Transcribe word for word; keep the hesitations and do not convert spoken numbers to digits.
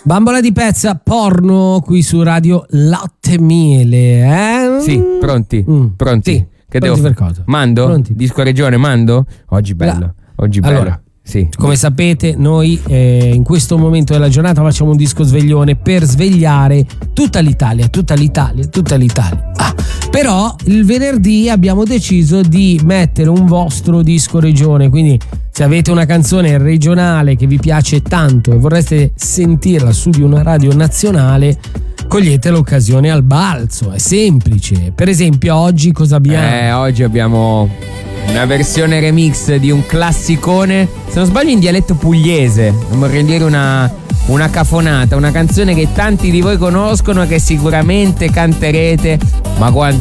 Bambola di pezza, porno qui su Radio Latte e Miele, eh? Sì, pronti, Mm. pronti. Sì, Che pronti devo per cosa? Mando? Pronti. Disco Regione, mando? Oggi bello, La- oggi bello. Allora, sì. come sapete, noi eh, in questo momento della giornata facciamo un disco sveglione per svegliare tutta l'Italia, tutta l'Italia, tutta l'Italia. Ah, però il venerdì abbiamo deciso di mettere un vostro disco regione, quindi se avete una canzone regionale che vi piace tanto e vorreste sentirla su di una radio nazionale, cogliete l'occasione al balzo, è semplice. Per esempio oggi cosa abbiamo? Eh, oggi abbiamo una versione remix di un classicone, se non sbaglio in dialetto pugliese, non vorrei dire una, una cafonata, una canzone che tanti di voi conoscono e che sicuramente canterete, ma quanto